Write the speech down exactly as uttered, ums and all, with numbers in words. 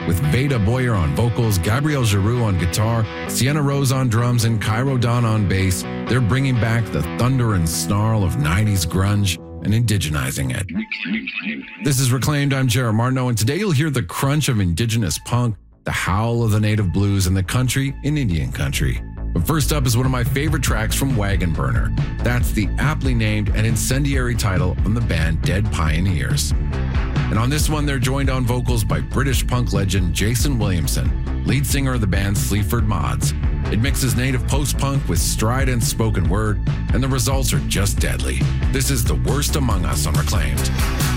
with Veda Boyer on vocals, Gabrielle Giroux on guitar, Sienna Rose on drums, and Cairo Dawn on bass. They're bringing back the thunder and snarl of nineties grunge and indigenizing it. This is Reclaimed. I'm Jared Martineau, and today you'll hear the crunch of indigenous punk, the howl of the native blues, and the country in Indian country. But first up is one of my favorite tracks from Wagon Burner. That's the aptly named and incendiary title from the band Dead Pioneers. And on this one, they're joined on vocals by British punk legend Jason Williamson, lead singer of the band Sleaford Mods. It mixes native post-punk with strident spoken word, and the results are just deadly. This is The Worst Among Us on Reclaimed.